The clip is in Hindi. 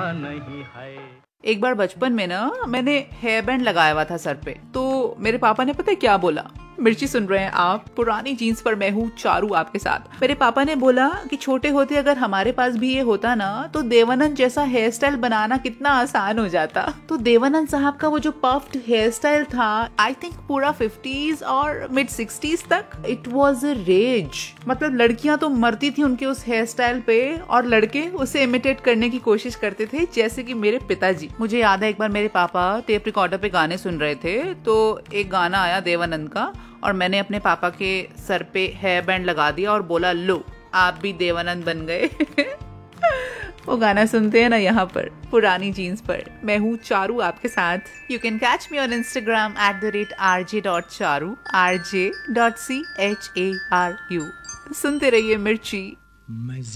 नहीं है। एक बार बचपन में ना मैंने हेयर बैंड लगाया हुआ था सर पे, तो मेरे पापा ने पता है क्या बोला? मिर्ची सुन रहे हैं आप? पुरानी जीन्स पर मैं हूँ चारू आपके साथ। मेरे पापा ने बोला कि छोटे होते अगर हमारे पास भी ये होता ना तो देवानंद जैसा हेयर स्टाइल बनाना कितना आसान हो जाता। तो देवानंद साहब का वो जो पफ्ड हेयर स्टाइल था, आई थिंक पूरा 50s और मिड 60s तक इट वॉज अ रेज। मतलब लड़कियां तो मरती थी उनके उस हेयर स्टाइल पे और लड़के उसे इमिटेट करने की कोशिश करते थे, जैसे कि मेरे पिताजी। मुझे याद है एक बार मेरे पापा टेप रिकॉर्डर पे गाने सुन रहे थे, तो एक गाना आया देवानंद का और मैंने अपने पापा के सर पे हेयर बैंड लगा दिया और बोला, लो आप भी देवानंद बन गए। वो गाना सुनते हैं ना यहाँ पर पुरानी जीन्स पर। मैं हूँ चारू आपके साथ। You can catch me on Instagram @rj.charu rj.charu। सुनते रहिए मिर्ची।